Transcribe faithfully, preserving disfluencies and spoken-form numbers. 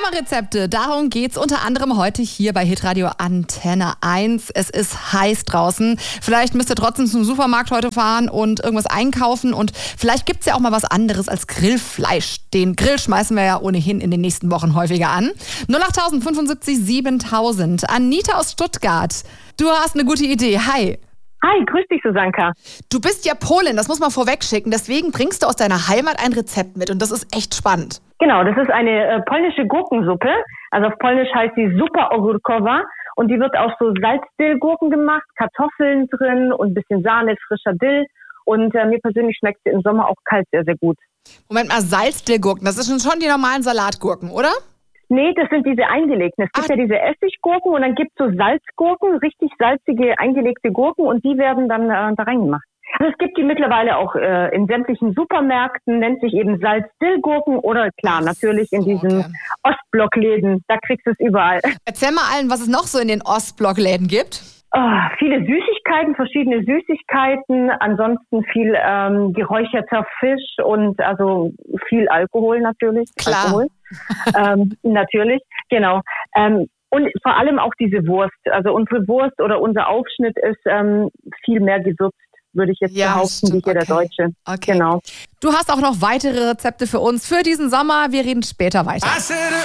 Sommerrezepte, darum geht's unter anderem heute hier bei Hitradio Antenne eins. Es ist heiß draußen. Vielleicht müsst ihr trotzdem zum Supermarkt heute fahren und irgendwas einkaufen. Und vielleicht gibt's ja auch mal was anderes als Grillfleisch. Den Grill schmeißen wir ja ohnehin in den nächsten Wochen häufiger an. null acht fünfundsiebzig siebentausend. Anita aus Stuttgart, du hast eine gute Idee. Hi. Hi, grüß dich, Susanka. Du bist ja Polin, das muss man vorweg schicken. Deswegen bringst du aus deiner Heimat ein Rezept mit und das ist echt spannend. Genau, das ist eine äh, polnische Gurkensuppe. Also auf Polnisch heißt sie Zupa ogórkowa und die wird aus so Salzdillgurken gemacht, Kartoffeln drin und ein bisschen Sahne, frischer Dill. Und äh, mir persönlich schmeckt sie im Sommer auch kalt sehr, sehr gut. Moment mal, Salzdillgurken, das sind schon die normalen Salatgurken, oder? Nee, das sind diese eingelegten. Es gibt Ach. ja diese Essiggurken und dann gibt es so Salzgurken, richtig salzige, eingelegte Gurken und die werden dann äh, da reingemacht. Also es gibt die mittlerweile auch äh, in sämtlichen Supermärkten, nennt sich eben Salzdillgurken oder klar, natürlich in diesen okay. Ostblockläden, da kriegst du es überall. Erzähl mal allen, was es noch so in den Ostblockläden gibt. Oh, viele Süßigkeiten, verschiedene Süßigkeiten, ansonsten viel ähm, geräucherter Fisch und also viel Alkohol natürlich. Klar. Alkohol. ähm, natürlich, genau. Ähm, und vor allem auch diese Wurst. Also unsere Wurst oder unser Aufschnitt ist ähm, viel mehr gewürzt, würde ich jetzt ja, behaupten, wie hier okay. der Deutsche. Okay. Genau. Du hast auch noch weitere Rezepte für uns für diesen Sommer. Wir reden später weiter.